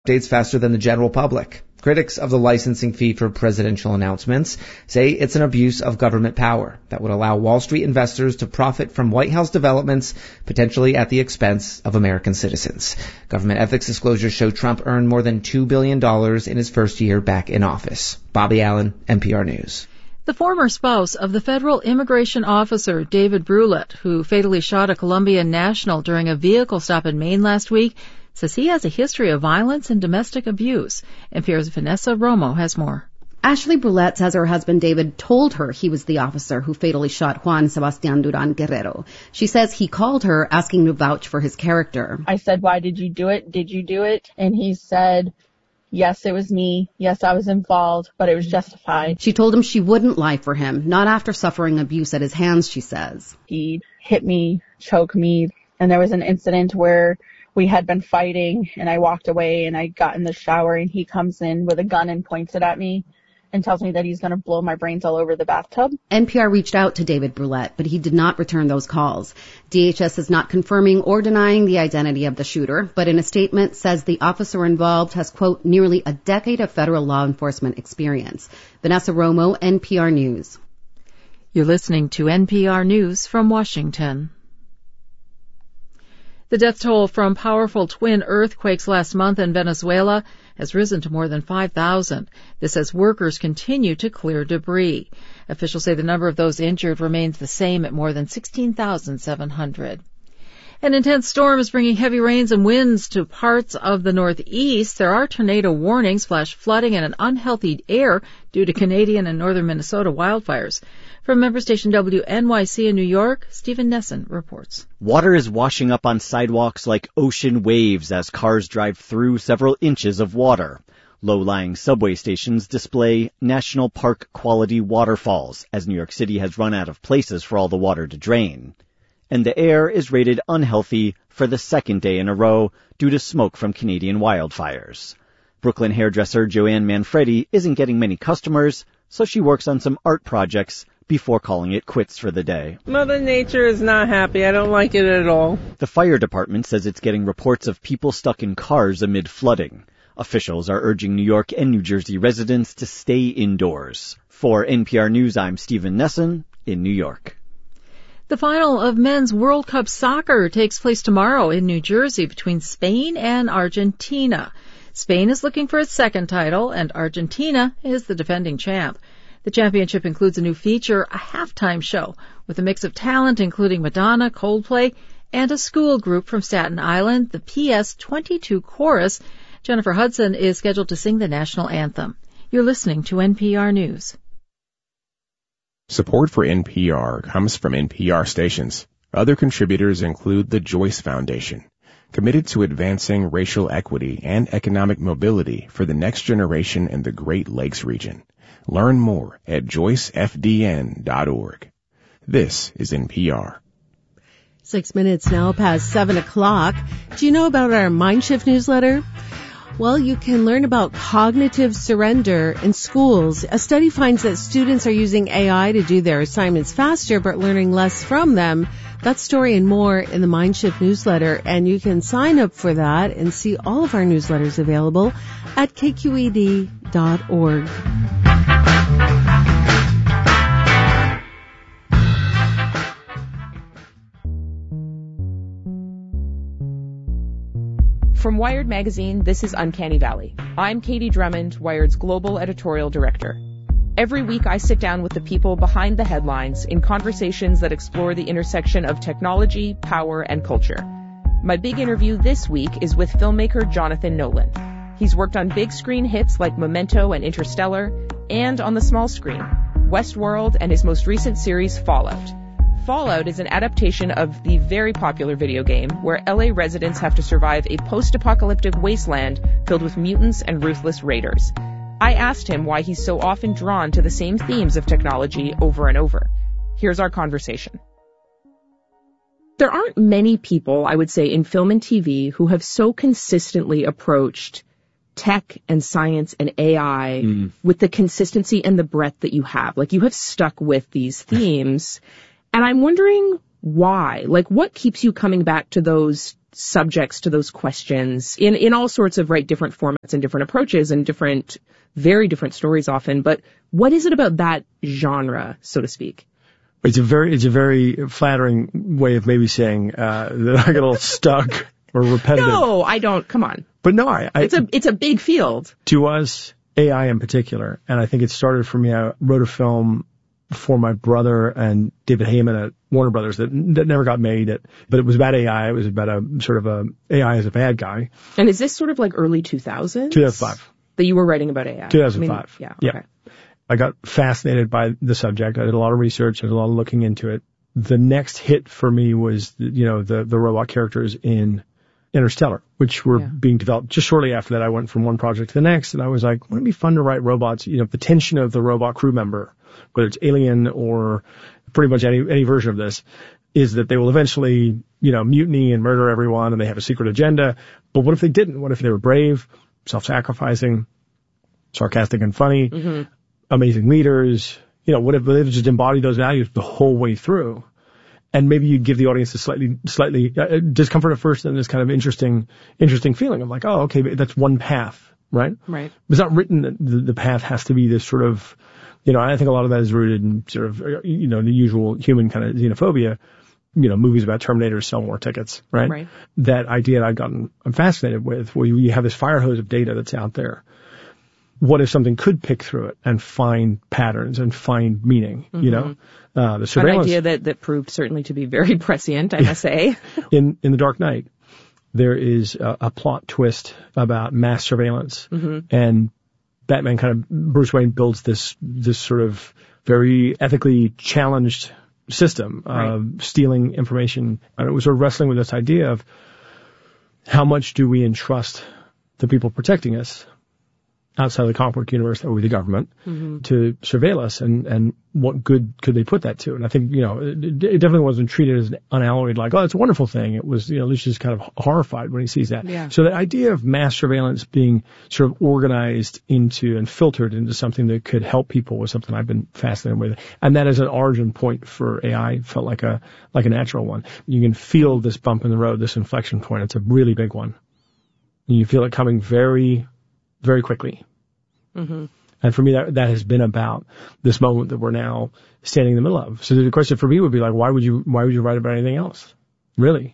updates faster than the general public. Critics of the licensing fee for presidential announcements say it's an abuse of government power that would allow Wall Street investors to profit from White House developments, potentially at the expense of American citizens. Government ethics disclosures show Trump earned more than $2 billion in his first year back in office. Bobby Allen, NPR News. The former spouse of the federal immigration officer David Brulette, who fatally shot a Colombian national during a vehicle stop in Maine last week, says he has a history of violence and domestic abuse. NPR's Vanessa Romo has more. Ashley Brulette says her husband David told her he was the officer who fatally shot Juan Sebastián Durán Guerrero. She says he called her asking to vouch for his character. I said, "Why did you do it? Did you do it?" And he said, "Yes, it was me. Yes, I was involved, but it was justified." She told him she wouldn't lie for him, not after suffering abuse at his hands, she says. He hit me, choked me, and there was an incident where we had been fighting, and I walked away, and I got in the shower, and he comes in with a gun and points it at me and tells me that he's going to blow my brains all over the bathtub. NPR reached out to David Brulette, but he did not return those calls. DHS is not confirming or denying the identity of the shooter, but in a statement says the officer involved has, quote, nearly a decade of federal law enforcement experience. Vanessa Romo, NPR News. You're listening to NPR News from Washington. The death toll from powerful twin earthquakes last month in Venezuela has risen to more than 5,000. This as workers continue to clear debris. Officials say the number of those injured remains the same at more than 16,700. An intense storm is bringing heavy rains and winds to parts of the Northeast. There are tornado warnings, flash flooding, and an unhealthy air due to Canadian and northern Minnesota wildfires. From member station WNYC in New York, Stephen Nesson reports. Water is washing up on sidewalks like ocean waves as cars drive through several inches of water. Low-lying subway stations display national park quality waterfalls as New York City has run out of places for all the water to drain. And the air is rated unhealthy for the second day in a row due to smoke from Canadian wildfires. Brooklyn hairdresser Joanne Manfredi isn't getting many customers, so she works on some art projects before calling it quits for the day. Mother Nature is not happy. I don't like it at all. The fire department says it's getting reports of people stuck in cars amid flooding. Officials are urging New York and New Jersey residents to stay indoors. For NPR News, I'm Stephen Nesson in New York. The final of men's World Cup soccer takes place tomorrow in New Jersey between Spain and Argentina. Spain is looking for its second title, and Argentina is the defending champ. The championship includes a new feature, a halftime show, with a mix of talent including Madonna, Coldplay, and a school group from Staten Island, the PS22 Chorus. Jennifer Hudson is scheduled to sing the national anthem. You're listening to NPR News. Support for NPR comes from NPR stations. Other contributors include the Joyce Foundation, committed to advancing racial equity and economic mobility for the next generation in the Great Lakes region. Learn more at joycefdn.org. This is NPR. 6 minutes now past 7 o'clock. Do you know about our Mindshift newsletter? Well, you can learn about cognitive surrender in schools. A study finds that students are using AI to do their assignments faster, but learning less from them. That story and more in the Mindshift newsletter, and you can sign up for that and see all of our newsletters available at kqed.org. From Wired Magazine, this is Uncanny Valley. I'm Katie Drummond, Wired's global editorial director. Every week I sit down with the people behind the headlines in conversations that explore the intersection of technology, power, and culture. My big interview this week is with filmmaker Jonathan Nolan. He's worked on big screen hits like Memento and Interstellar, and on the small screen, Westworld and his most recent series, Fallout. Fallout is an adaptation of the very popular video game where LA residents have to survive a post-apocalyptic wasteland filled with mutants and ruthless raiders. I asked him why he's so often drawn to the same themes of technology over and over. Here's our conversation. There aren't many people, I would say, in film and TV who have so consistently approached tech and science and AI with the consistency and the breadth that you have. Like, you have stuck with these themes. And I'm wondering why. Like, what keeps you coming back to those subjects to those questions in all sorts of different formats and different approaches and very different stories often. But what is it about that genre, so to speak? It's a very flattering way of maybe saying that I get a little stuck or repetitive. No, I don't. Come on. But no, it's a big field. To us, AI in particular, and I think it started for me. I wrote a film for my brother and David Heyman at Warner Brothers that never got made. But it was about AI. It was about a sort of a AI as a bad guy. And is this sort of like early 2000s? 2005. That you were writing about AI? 2005. I mean, okay. I got fascinated by the subject. I did a lot of research. I did a lot of looking into it. The next hit for me was, the robot characters in Interstellar, which were being developed. Just shortly after that, I went from one project to the next, and I was like, wouldn't it be fun to write robots? The tension of the robot crew member, whether it's Alien or pretty much any version of this, is that they will eventually, mutiny and murder everyone, and they have a secret agenda. But what if they didn't? What if they were brave, self-sacrificing, sarcastic and funny, amazing leaders? What if they just embody those values the whole way through? And maybe you'd give the audience a slightly discomfort at first, and this kind of interesting feeling of like, oh, okay, that's one path, right? Right. It's not written that the path has to be this sort of, I think a lot of that is rooted in sort of, the usual human kind of xenophobia. Movies about Terminators sell more tickets, right? Right. That idea I'm fascinated with, where you have this fire hose of data that's out there. What if something could pick through it and find patterns and find meaning, the surveillance. An idea that proved certainly to be very prescient, I must say. In The Dark Knight, there is a plot twist about mass surveillance, and Batman Bruce Wayne builds this sort of very ethically challenged system of stealing information. And it was sort of wrestling with this idea of how much do we entrust the people protecting us outside of the comic book universe, that would be the government, to surveil us, and what good could they put that to? And I think, it definitely wasn't treated as unalloyed, like, oh, it's a wonderful thing. It was, Lucius is kind of horrified when he sees that. Yeah. So the idea of mass surveillance being sort of organized into and filtered into something that could help people was something I've been fascinated with. And that as an origin point for AI felt like a natural one. You can feel this bump in the road, this inflection point. It's a really big one. And you feel it coming very, very quickly. And for me, that has been about this moment that we're now standing in the middle of. So the question for me would be like, why would you write about anything else? Really?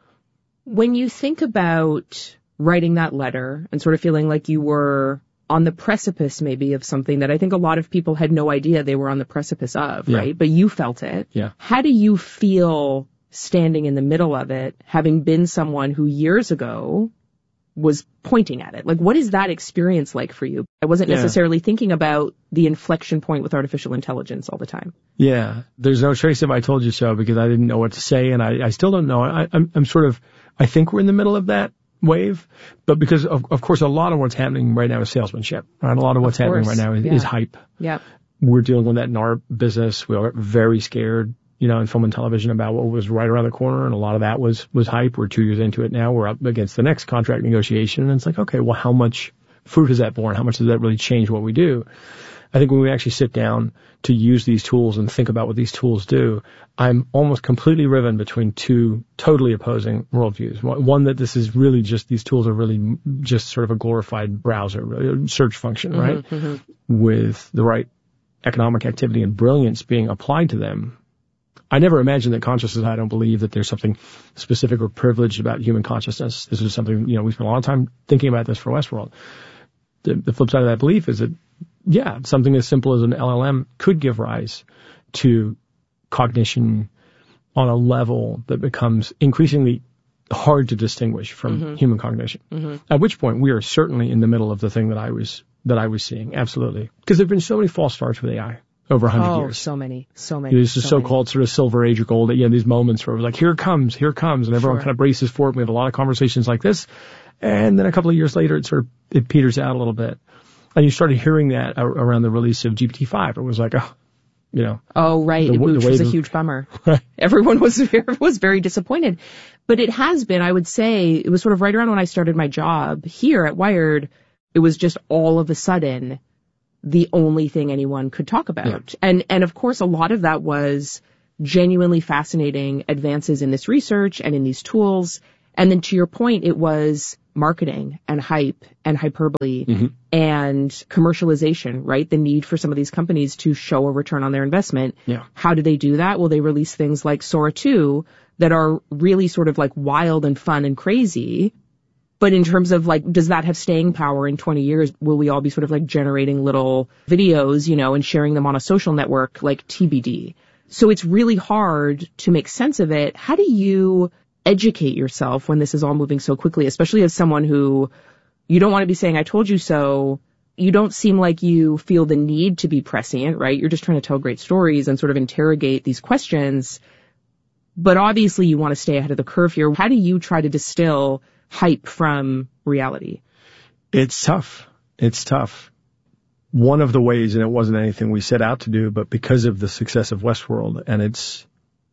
When you think about writing that letter and sort of feeling like you were on the precipice maybe of something that I think a lot of people had no idea they were on the precipice of, right? But you felt it. Yeah. How do you feel standing in the middle of it, having been someone who years ago was pointing at it? Like, what is that experience like for you? I wasn't necessarily thinking about the inflection point with artificial intelligence all the time. Yeah. There's no trace of I told you so, because I didn't know what to say, and I still don't know. I'm sort of, I think we're in the middle of that wave, but because of course a lot of what's happening right now is salesmanship, right? A lot of what's happening right now is hype. Yeah. We're dealing with that in our business. We are very scared, in film and television about what was right around the corner, and a lot of that was hype. We're 2 years into it now. We're up against the next contract negotiation, and it's like, okay, well, how much fruit has that borne? How much does that really change what we do? I think when we actually sit down to use these tools and think about what these tools do, I'm almost completely riven between two totally opposing worldviews. One, that this is really just, these tools are really just sort of a glorified browser, search function, right? With the right economic activity and brilliance being applied to them. I never imagined that consciousness, I don't believe that there's something specific or privileged about human consciousness. This is something, we spent a lot of time thinking about this for Westworld. The flip side of that belief is that, something as simple as an LLM could give rise to cognition on a level that becomes increasingly hard to distinguish from human cognition. At which point we are certainly in the middle of the thing that I was seeing. Absolutely. Because there have been so many false starts with AI. Over 100 years. So many. There's this so-called sort of silver age or gold, these moments where it was like, here it comes, and everyone kind of braces for it. We have a lot of conversations like this. And then a couple of years later, it peters out a little bit. And you started hearing that around the release of GPT-5. It was like, Oh, right. Which was a huge bummer. Everyone was very disappointed. But it has been, I would say, it was sort of right around when I started my job here at Wired. It was just all of a sudden the only thing anyone could talk about. Yeah. And of course, a lot of that was genuinely fascinating advances in this research and in these tools. And then to your point, it was marketing and hype and hyperbole and commercialization, right? The need for some of these companies to show a return on their investment. Yeah. How do they do that? Well, they release things like Sora 2 that are really sort of like wild and fun and crazy. But in terms of like, does that have staying power in 20 years? Will we all be sort of like generating little videos, you know, and sharing them on a social network like TBD? So it's really hard to make sense of it. How do you educate yourself when this is all moving so quickly, especially as someone who you don't want to be saying, I told you so. You don't seem like you feel the need to be prescient, right? You're just trying to tell great stories and sort of interrogate these questions. But obviously you want to stay ahead of the curve here. How do you try to distill hype from reality? It's tough. It's tough. One of the ways, and it wasn't anything we set out to do, but because of the success of Westworld, and it's,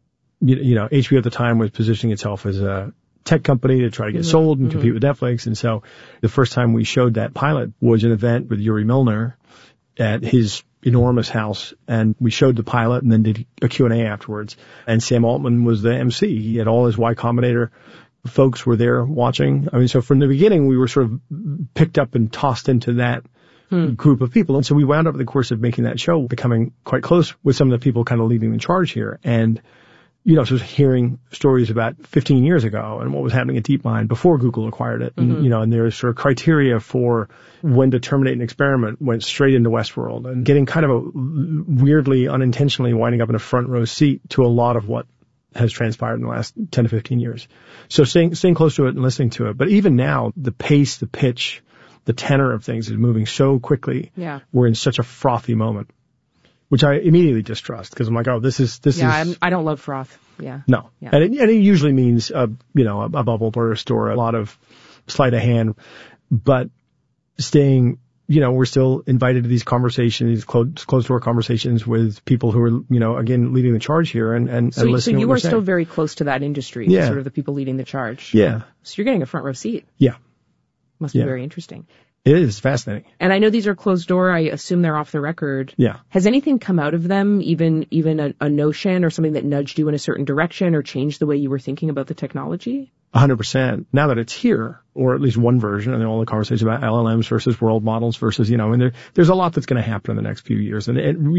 you know, HBO at the time was positioning itself as a tech company to try to get sold and compete with Netflix. And so the first time we showed that pilot was an event with Yuri Milner at his enormous house. And we showed the pilot and then did a Q&A afterwards. And Sam Altman was the MC. He had all his Y Combinator folks were there watching. I mean, so from the beginning, we were sort of picked up and tossed into that group of people. And so we wound up in the course of making that show becoming quite close with some of the people kind of leading the charge here. And, you know, so hearing stories about 15 years ago and what was happening at DeepMind before Google acquired it. And, you know, and there's sort of criteria for when to terminate an experiment went straight into Westworld and getting kind of a weirdly, unintentionally winding up in a front row seat to a lot of what has transpired in the last 10 to 15 years. So staying close to it and listening to it. But even now, the pace, the pitch, the tenor of things is moving so quickly. Yeah. We're in such a frothy moment, which I immediately distrust because I'm like, oh, this is. I don't love froth. Yeah. No. Yeah. And it usually means, a bubble burst or a lot of sleight of hand, but staying, you know, we're still invited to these conversations, these closed door conversations with people who are, you know, again, leading the charge here and listening. So you are still very close to that industry, sort of the people leading the charge. Yeah. So you're getting a front row seat. Yeah. Must be very interesting. It is fascinating. And I know these are closed door. I assume they're off the record. Yeah. Has anything come out of them, even a notion or something that nudged you in a certain direction or changed the way you were thinking about the technology? 100%. Now that it's here, or at least one version, and all the conversations about LLMs versus world models versus, you know, and there's a lot that's going to happen in the next few years. And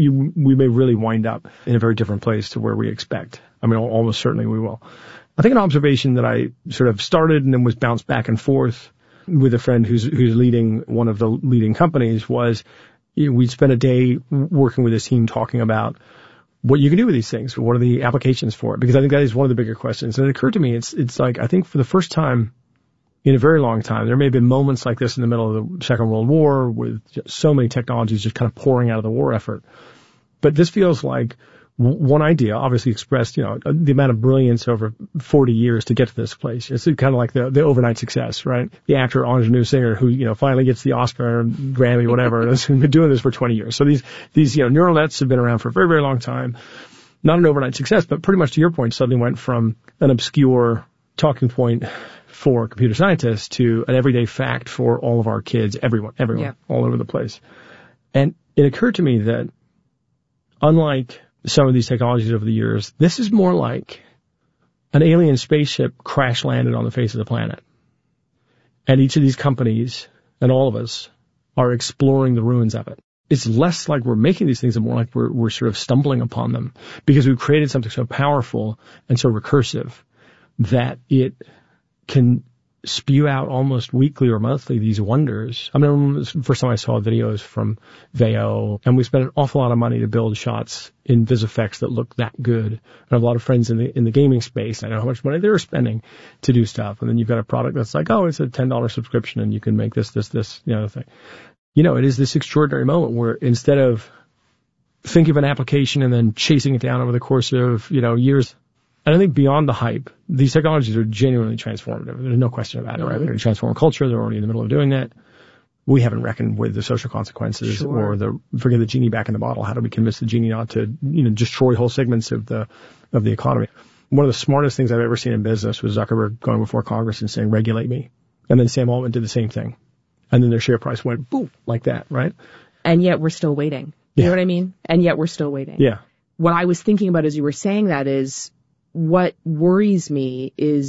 we may really wind up in a very different place to where we expect. I mean, almost certainly we will. I think an observation that I sort of started and then was bounced back and forth with a friend who's leading one of the leading companies was, you know, we'd spent a day working with this team talking about what you can do with these things. What are the applications for it? Because I think that is one of the bigger questions. And it occurred to me, it's like, I think for the first time in a very long time, there may have been moments like this in the middle of the Second World War with so many technologies just kind of pouring out of the war effort. But this feels like one idea, obviously expressed, you know, the amount of brilliance over 40 years to get to this place. It's kind of like the overnight success, right? The actor, ingenue singer who, you know, finally gets the Oscar, Grammy, whatever, and has been doing this for 20 years. So these, you know, neural nets have been around for a very, very long time. Not an overnight success, but pretty much to your point, suddenly went from an obscure talking point for computer scientists to an everyday fact for all of our kids, everyone, all over the place. And it occurred to me that unlike some of these technologies over the years, this is more like an alien spaceship crash landed on the face of the planet. And each of these companies and all of us are exploring the ruins of it. It's less like we're making these things and more like we're sort of stumbling upon them because we've created something so powerful and so recursive that it can spew out almost weekly or monthly these wonders. I mean, the first time I saw videos from Veo, and we spent an awful lot of money to build shots in VisFX that look that good. I have a lot of friends in the gaming space. I know how much money they're spending to do stuff. And then you've got a product that's like, oh, it's a $10 subscription and you can make this, you know, thing. You know, it is this extraordinary moment where instead of thinking of an application and then chasing it down over the course of, you know, years, and I think beyond the hype, these technologies are genuinely transformative. There's no question about it, right? They're going to transform culture. They're already in the middle of doing that. We haven't reckoned with the social consequences or forget the genie back in the bottle. How do we convince the genie not to, you know, destroy whole segments of the economy? One of the smartest things I've ever seen in business was Zuckerberg going before Congress and saying, regulate me. And then Sam Altman did the same thing. And then their share price went boom, like that, right? And yet we're still waiting. You know what I mean? And yet we're still waiting. Yeah. What I was thinking about as you were saying that is, what worries me is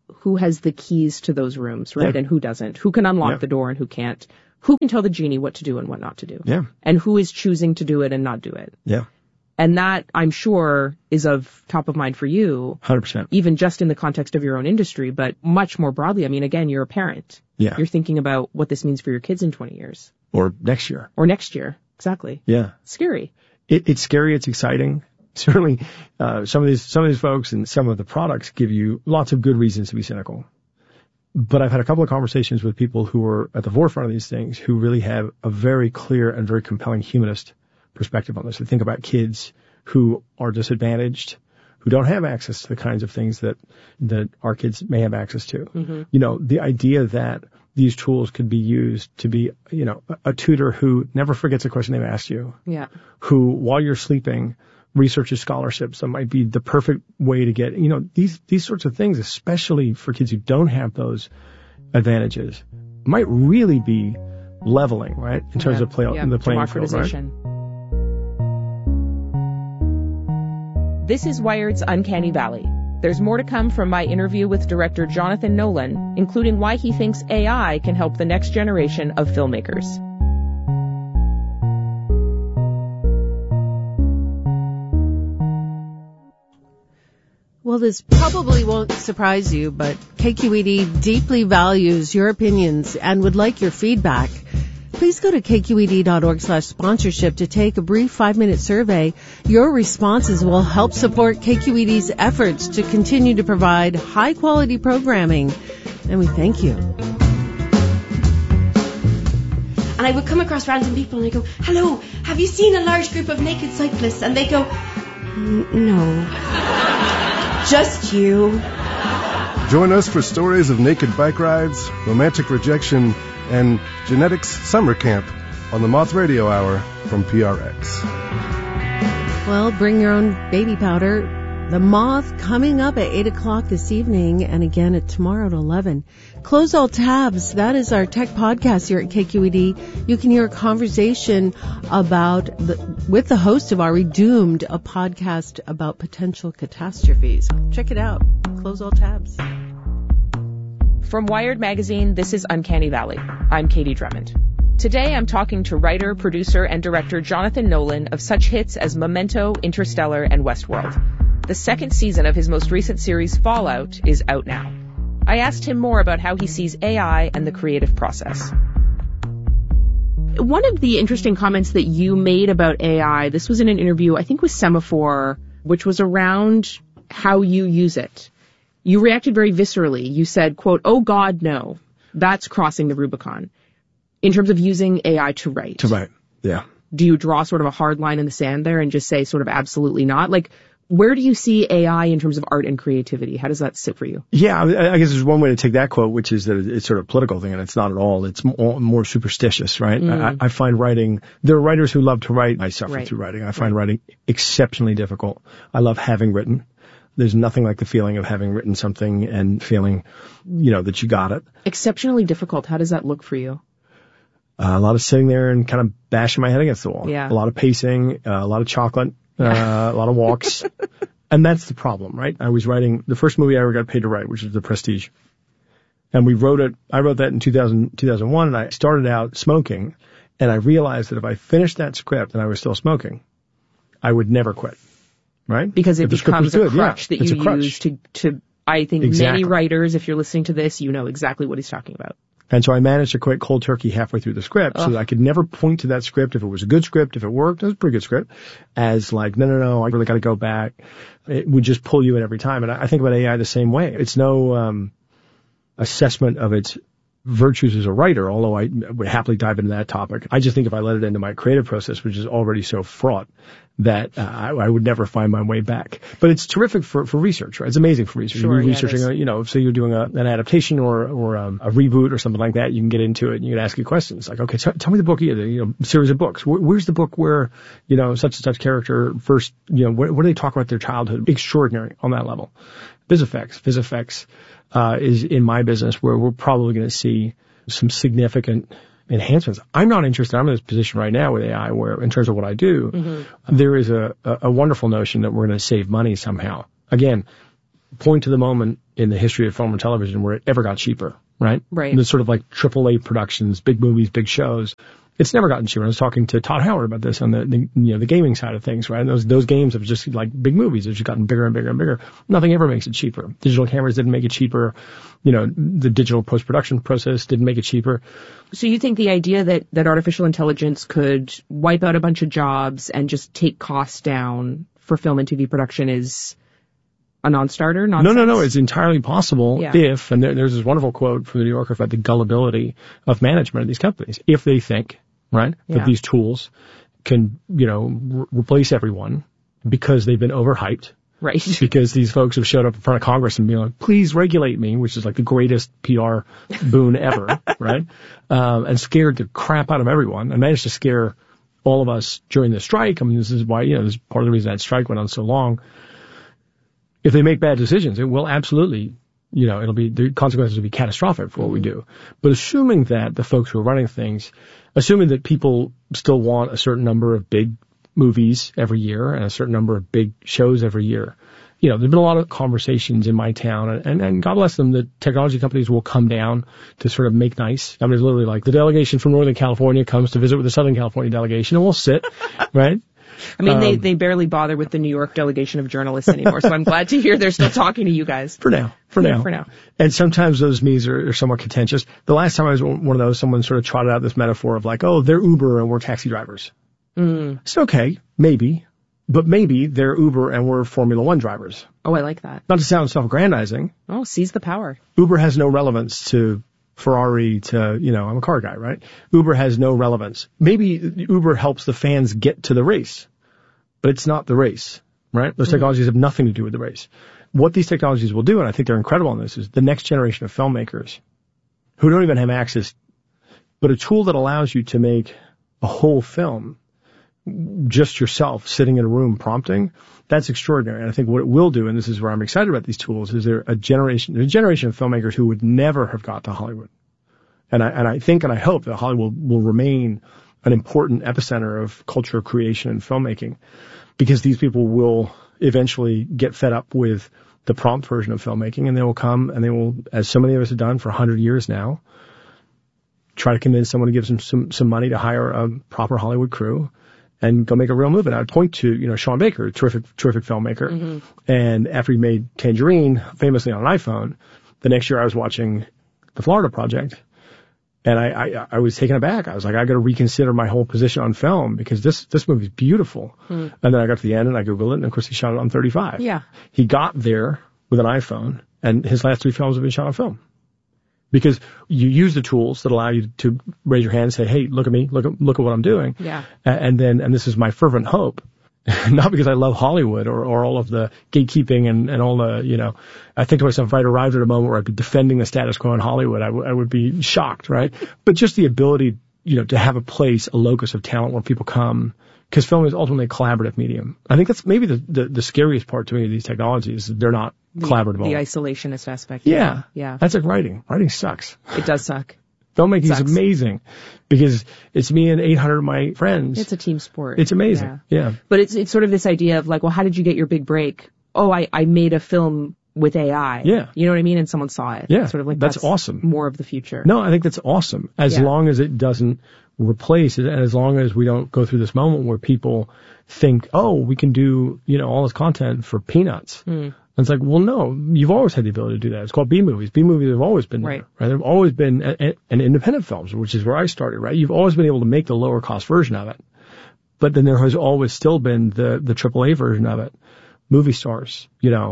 who has the keys to those rooms, right? Yeah. And who doesn't, who can unlock Yeah. the door and who can't, who can tell the genie what to do and what not to do. Yeah. And who is choosing to do it and not do it. Yeah. And that, I'm sure, is of top of mind for you. 100%. Even just in the context of your own industry, but much more broadly. I mean, again, you're a parent. Yeah. You're thinking about what this means for your kids in 20 years. Or next year. Or next year. Exactly. Yeah. Scary. It's scary. It's exciting. Certainly, some of these folks and some of the products give you lots of good reasons to be cynical. But I've had a couple of conversations with people who are at the forefront of these things who really have a very clear and very compelling humanist perspective on this. They think about kids who are disadvantaged, who don't have access to the kinds of things that our kids may have access to. Mm-hmm. You know, the idea that these tools could be used to be, you know, a tutor who never forgets a question they've asked you. Yeah. Who, while you're sleeping, researches scholarships that might be the perfect way to get, you know, these sorts of things, especially for kids who don't have those advantages, might really be leveling, right? In terms of the playing field, right? This is Wired's Uncanny Valley. There's more to come from my interview with director Jonathan Nolan, including why he thinks AI can help the next generation of filmmakers. Well, this probably won't surprise you, but KQED deeply values your opinions and would like your feedback. Please go to kqed.org/sponsorship to take a brief 5-minute survey. Your responses will help support KQED's efforts to continue to provide high-quality programming, and we thank you. And I would come across random people and I go, hello, have you seen a large group of naked cyclists? And they go, no. Just you. Join us for stories of naked bike rides, romantic rejection, and genetics summer camp on the Moth Radio Hour from PRX. Well, bring your own baby powder. The Moth coming up at 8 o'clock this evening and again at tomorrow at 11. Close all tabs. That is our tech podcast here at KQED. You can hear a conversation with the host of Are We Doomed, a podcast about potential catastrophes. Check it out. Close all tabs. From Wired Magazine, this is Uncanny Valley. I'm Katie Drummond. Today I'm talking to writer, producer, and director Jonathan Nolan of such hits as Memento, Interstellar, and Westworld. The second season of his most recent series, Fallout, is out now. I asked him more about how he sees AI and the creative process. One of the interesting comments that you made about AI, this was in an interview, I think with Semaphore, which was around how you use it. You reacted very viscerally. You said, quote, "Oh God, no. That's crossing the Rubicon." In terms of using AI to write. To write, yeah. Do you draw sort of a hard line in the sand there and just say sort of absolutely not? Like, where do you see AI in terms of art and creativity? How does that sit for you? Yeah, I guess there's one way to take that quote, which is that it's sort of a political thing, and it's not at all. It's more superstitious, right? I find writing, there are writers who love to write. I suffer through writing. I find writing exceptionally difficult. I love having written. There's nothing like the feeling of having written something and feeling, you know, that you got it. Exceptionally difficult. How does that look for you? A lot of sitting there and kind of bashing my head against the wall. Yeah. A lot of pacing, a lot of chocolate, a lot of walks. And that's the problem, right? I was writing the first movie I ever got paid to write, which was The Prestige. And I wrote that in 2001, and I started out smoking, and I realized that if I finished that script and I was still smoking, I would never quit. Right? Because it becomes a crutch that you use to, I think many writers, if you're listening to this, you know exactly what he's talking about. And so I managed to quit cold turkey halfway through the script so that I could never point to that script if it was a good script, if it worked, it was a pretty good script, as like, no, I really got to go back. It would just pull you in every time. And I think about AI the same way. It's no assessment of its virtues as a writer, although I would happily dive into that topic. I just think if I let it into my creative process, which is already so fraught, that I would never find my way back. But it's terrific for research, right? It's amazing for research. Sure, you're researching, so you're doing an adaptation or a reboot or something like that. You can get into it and you can ask you questions like, okay, tell me the book, series of books. Where's the book where, such and such character first, where do they talk about their childhood? Extraordinary on that level. VisFX is in my business where we're probably going to see some significant enhancements. I'm not interested. I'm in this position right now with AI where, in terms of what I do, there is a wonderful notion that we're going to save money somehow. Again, point to the moment in the history of film and television where it ever got cheaper, right? Right. And it's sort of like AAA productions, big movies, big shows. It's never gotten cheaper. I was talking to Todd Howard about this on the gaming side of things, right? And those games have just like big movies. They've just gotten bigger and bigger and bigger. Nothing ever makes it cheaper. Digital cameras didn't make it cheaper. The digital post-production process didn't make it cheaper. So you think the idea that artificial intelligence could wipe out a bunch of jobs and just take costs down for film and TV production is a non-starter? Nonsense? No. It's entirely possible if, and there's this wonderful quote from the New Yorker about the gullibility of management of these companies. If they think, right, that these tools can, replace everyone because they've been overhyped. Right. Because these folks have showed up in front of Congress and been like, please regulate me, which is like the greatest PR boon ever, right? And scared the crap out of everyone and managed to scare all of us during the strike. I mean, this is why, this is part of the reason that strike went on so long. If they make bad decisions, it will absolutely, the consequences will be catastrophic for what we do. But assuming that the folks who are running things, assuming that people still want a certain number of big movies every year and a certain number of big shows every year, there's been a lot of conversations in my town, and God bless them, the technology companies will come down to sort of make nice. I mean, it's literally like the delegation from Northern California comes to visit with the Southern California delegation, and we'll sit, right? I mean, they barely bother with the New York delegation of journalists anymore, so I'm glad to hear they're still talking to you guys. For now. And sometimes those meetings are somewhat contentious. The last time I was one of those, someone sort of trotted out this metaphor of like, oh, they're Uber and we're taxi drivers. It's okay, maybe, but maybe they're Uber and we're Formula One drivers. Oh, I like that. Not to sound self-aggrandizing. Oh, seize the power. Uber has no relevance to Ferrari to, I'm a car guy, right? Uber has no relevance. Maybe Uber helps the fans get to the race, but it's not the race, right? Those technologies have nothing to do with the race. What these technologies will do, and I think they're incredible in this, is the next generation of filmmakers who don't even have access, but a tool that allows you to make a whole film just yourself sitting in a room prompting, that's extraordinary. And I think what it will do, and this is where I'm excited about these tools, is there's a generation of filmmakers who would never have got to Hollywood. And I think and I hope that Hollywood will remain an important epicenter of culture creation and filmmaking, because these people will eventually get fed up with the prompt version of filmmaking, and they will come and they will, as so many of us have done for 100 years now, try to convince someone to give them some money to hire a proper Hollywood crew and go make a real movie. And I would point to, Sean Baker, a terrific filmmaker. And after he made Tangerine, famously on an iPhone, the next year I was watching The Florida Project. And I was taken aback. I was like, I got to reconsider my whole position on film, because this movie's beautiful. And then I got to the end and I Googled it, and of course he shot it on 35. Yeah. He got there with an iPhone, and his last 3 films have been shot on film. Because you use the tools that allow you to raise your hand and say, hey, look at me, look at what I'm doing. Yeah. And this is my fervent hope, not because I love Hollywood or all of the gatekeeping and all the, I think to myself, if I'd arrived at a moment where I'd be defending the status quo in Hollywood, I would be shocked, right? But just the ability, to have a place, a locus of talent where people come, because film is ultimately a collaborative medium. I think that's maybe the scariest part to me of these technologies. They're not collaborative. The isolationist aspect. Yeah. Yeah. That's like writing. Writing sucks. It does suck. Filmmaking is amazing, because it's me and 800 of my friends. It's a team sport. It's amazing. Yeah. But it's sort of this idea of like, well, how did you get your big break? Oh, I made a film with AI. Yeah. You know what I mean? And someone saw it. Yeah. Sort of like that's awesome. More of the future. No, I think that's awesome. As long as it doesn't replace it, and as long as we don't go through this moment where people think, oh, we can do, all this content for peanuts. And it's like, well, no, you've always had the ability to do that. It's called B movies. B movies have always been there, right? They've always been an independent films, which is where I started, right? You've always been able to make the lower cost version of it. But then there has always still been the AAA version of it. Movie stars,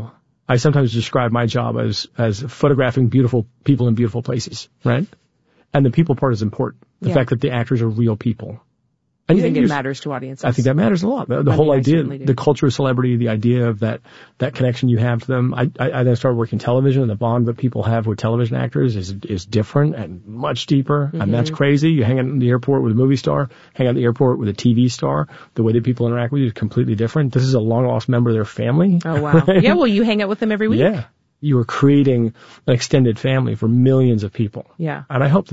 I sometimes describe my job as photographing beautiful people in beautiful places, right? And the people part is important. The fact that the actors are real people. And you think it matters to audiences? I think that matters a lot. The whole idea, the culture of celebrity, the idea of that connection you have to them. I then started working television, and the bond that people have with television actors is different and much deeper. And that's crazy. You hang out in the airport with a movie star, hang out in the airport with a TV star. The way that people interact with you is completely different. This is a long lost member of their family. Oh, wow. Right? Yeah, well, you hang out with them every week. Yeah. You are creating an extended family for millions of people. Yeah. And I hope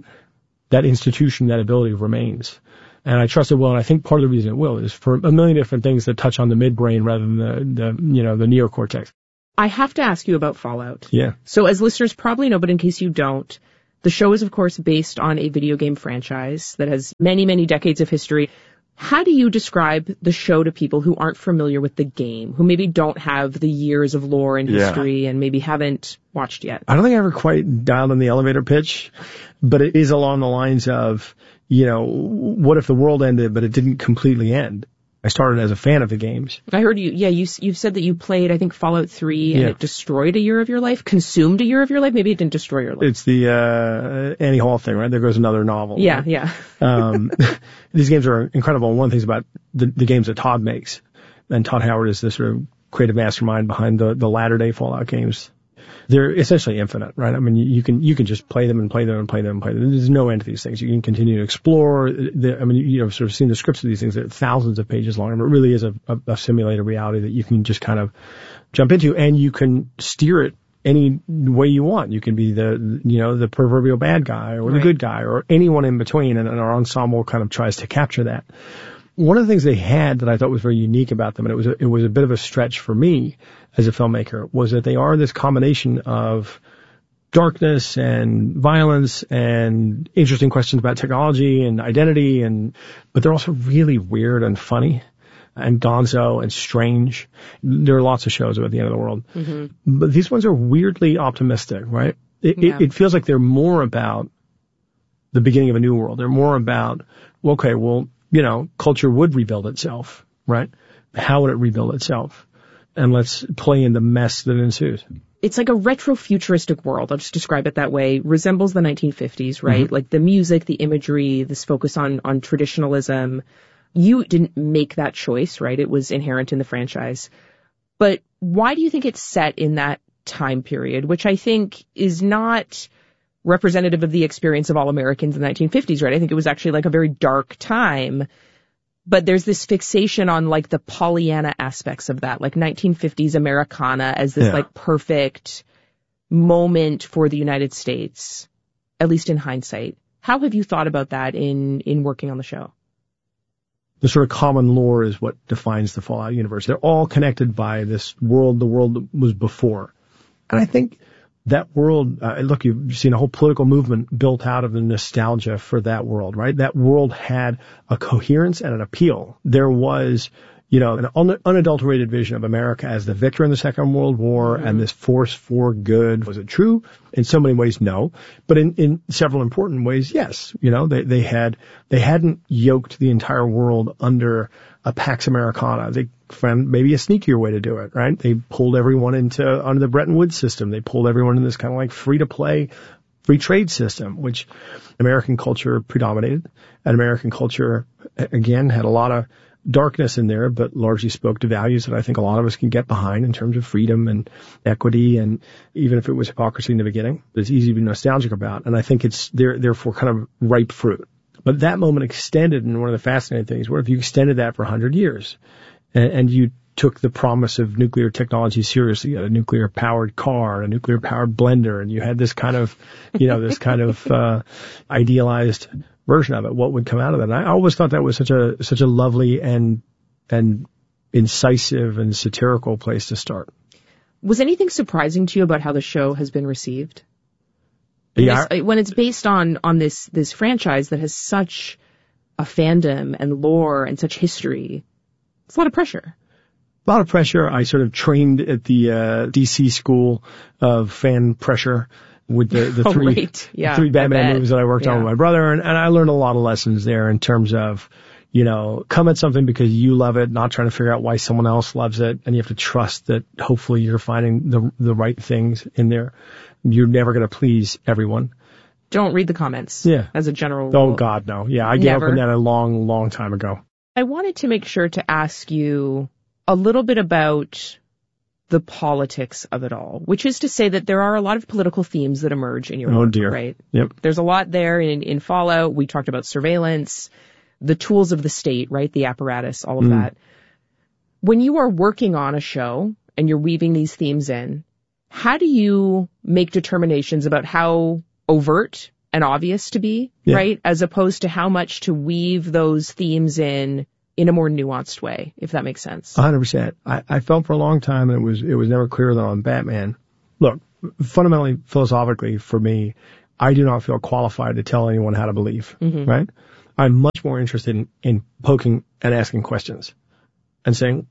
that institution, that ability remains. And I trust it will, and I think part of the reason it will is for a million different things that touch on the midbrain rather than the neocortex. I have to ask you about Fallout. Yeah. So as listeners probably know, but in case you don't, the show is, of course, based on a video game franchise that has many, many decades of history. How do you describe the show to people who aren't familiar with the game, who maybe don't have the years of lore and history and maybe haven't watched yet? I don't think I ever quite dialed in the elevator pitch, but it is along the lines of, what if the world ended, but it didn't completely end? I started as a fan of the games. I heard you've said that you played, I think, Fallout 3 and it destroyed a year of your life, consumed a year of your life. Maybe it didn't destroy your life. It's the Annie Hall thing, right? There goes another novel. Yeah, right? yeah. These games are incredible. And one of the things about the games that Todd makes, and Todd Howard is the sort of creative mastermind behind the latter-day Fallout games. They're essentially infinite, right? I mean, you can just play them and play them and play them and play them. There's no end to these things. You can continue to explore. Sort of seen the scripts of these things. They're thousands of pages long. And it really is a simulated reality that you can just kind of jump into, and you can steer it any way you want. You can be the proverbial bad guy or the good guy or anyone in between, and our ensemble kind of tries to capture that. One of the things they had that I thought was very unique about them, and it was a bit of a stretch for me as a filmmaker, was that they are this combination of darkness and violence and interesting questions about technology and identity, but they're also really weird and funny and gonzo and strange. There are lots of shows about the end of the world, but these ones are weirdly optimistic, right? It feels like they're more about the beginning of a new world. They're more about, culture would rebuild itself, right? How would it rebuild itself? And let's play in the mess that ensues. It's like a retro-futuristic world, I'll just describe it that way, resembles the 1950s, right? Mm-hmm. Like the music, the imagery, this focus on traditionalism. You didn't make that choice, right? It was inherent in the franchise. But why do you think it's set in that time period, which I think is not representative of the experience of all Americans in the 1950s, right? I think it was actually like a very dark time. But there's this fixation on like the Pollyanna aspects of that, like 1950s Americana as this like perfect moment for the United States, at least in hindsight. How have you thought about that in working on the show? The sort of common lore is what defines the Fallout universe. They're all connected by this world, the world that was before. And I think that world, look, you've seen a whole political movement built out of the nostalgia for that world, right? That world had a coherence and an appeal. There was, an unadulterated vision of America as the victor in the Second World War and this force for good. Was it true? In so many ways, no. But in several important ways, yes. They hadn't yoked the entire world under a Pax Americana. They found maybe a sneakier way to do it, right? They pulled everyone under the Bretton Woods system. They pulled everyone in this kind of like free-to-play, free trade system, which American culture predominated. And American culture, again, had a lot of darkness in there, but largely spoke to values that I think a lot of us can get behind in terms of freedom and equity. And even if it was hypocrisy in the beginning, it's easy to be nostalgic about. And I think it's therefore kind of ripe fruit. But that moment extended, and one of the fascinating things, what if you extended that for 100 years and you took the promise of nuclear technology seriously? You had a nuclear powered car, a nuclear powered blender, and you had this kind of, idealized version of it. What would come out of that? And I always thought that was such a lovely and incisive and satirical place to start. Was anything surprising to you about how the show has been received? When it's based on this franchise that has such a fandom and lore and such history, it's a lot of pressure. A lot of pressure. I sort of trained at the DC school of fan pressure with the three Batman movies that I worked on with my brother, and I learned a lot of lessons there in terms of, come at something because you love it, not trying to figure out why someone else loves it, and you have to trust that hopefully you're finding the right things in there. You're never going to please everyone. Don't read the comments. Yeah. As a general rule. Oh, God, no. Yeah, I gave up on that a long, long time ago. I wanted to make sure to ask you a little bit about the politics of it all, which is to say that there are a lot of political themes that emerge in your work, right? Yep. There's a lot there in Fallout. We talked about surveillance, the tools of the state, right? The apparatus, all of that. When you are working on a show and you're weaving these themes in, how do you make determinations about how overt and obvious to be, right? As opposed to how much to weave those themes in in a more nuanced way, if that makes sense. 100%. I felt for a long time, and it was never clear that on Batman. Look, fundamentally, philosophically, for me, I do not feel qualified to tell anyone how to believe, right? I'm much more interested in poking and asking questions and saying,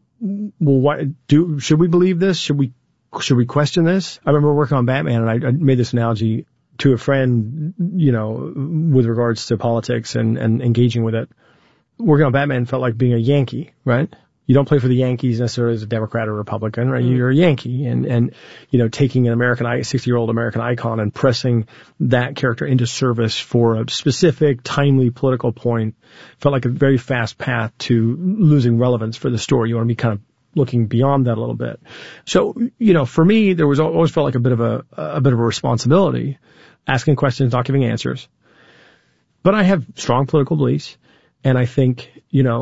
well, should we believe this? Should we question this? I remember working on Batman, and I made this analogy to a friend, with regards to politics and engaging with it. Working on Batman felt like being a Yankee, right? You don't play for the Yankees necessarily as a Democrat or Republican, right? You're a Yankee, and taking an 60-year-old American icon and pressing that character into service for a specific, timely political point felt like a very fast path to losing relevance for the story. You want to be kind of looking beyond that a little bit. So, for me, there was always felt like a bit of a responsibility, asking questions, not giving answers. But I have strong political beliefs. And I think,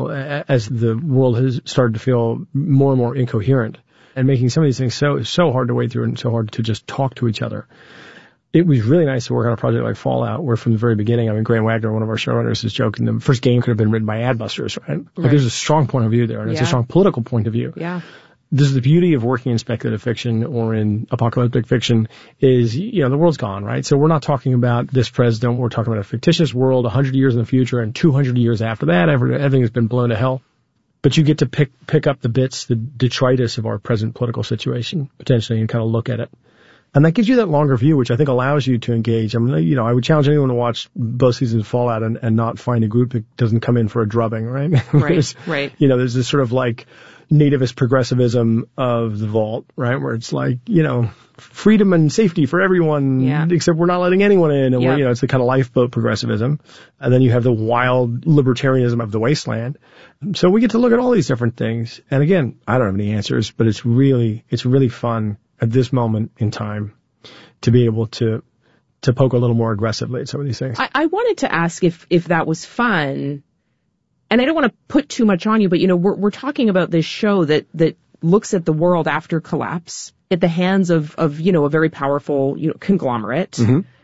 as the world has started to feel more and more incoherent and making some of these things so hard to wade through and so hard to just talk to each other, it was really nice to work on a project like Fallout, where from the very beginning, Graham Wagner, one of our showrunners, is joking, the first game could have been written by Adbusters, right? Like there's a strong point of view there, and it's a strong political point of view. Yeah. This is the beauty of working in speculative fiction or in apocalyptic fiction is, the world's gone, right? So we're not talking about this president. We're talking about a fictitious world 100 years in the future and 200 years after that. Everything has been blown to hell. But you get to pick up the bits, the detritus of our present political situation, potentially, and kind of look at it. And that gives you that longer view, which I think allows you to engage. I would challenge anyone to watch both seasons of Fallout and not find a group that doesn't come in for a drubbing, right? Right. There's this sort of like nativist progressivism of the Vault, right? Where it's like, freedom and safety for everyone, except we're not letting anyone in. And it's the kind of lifeboat progressivism. And then you have the wild libertarianism of the wasteland. So we get to look at all these different things. And again, I don't have any answers, but it's really fun at this moment in time to be able to poke a little more aggressively at some of these things. I wanted to ask if that was fun. And I don't want to put too much on you, but we're talking about this show that looks at the world after collapse at the hands of a very powerful conglomerate.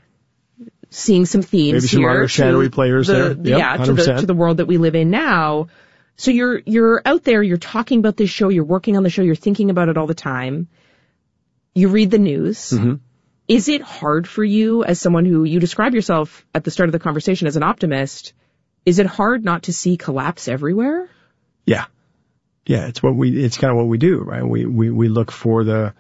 Seeing some themes maybe some here, other shadowy players there. To the world that we live in now. So you're out there, you're talking about this show, you're working on the show, you're thinking about it all the time. You read the news. Is it hard for you, as someone who you describe yourself at the start of the conversation as an optimist? Is it hard not to see collapse everywhere? Yeah. Yeah, it's kind of what we do, right? We look for the